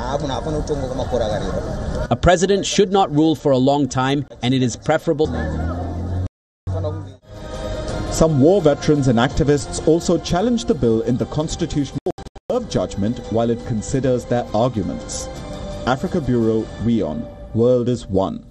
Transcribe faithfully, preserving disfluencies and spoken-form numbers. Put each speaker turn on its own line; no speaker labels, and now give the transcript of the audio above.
A president should not rule for a long time, and it is preferable.
Some war veterans and activists also challenged the bill in the Constitutional Court judgment while it considers their arguments. Africa Bureau, WION, World is One.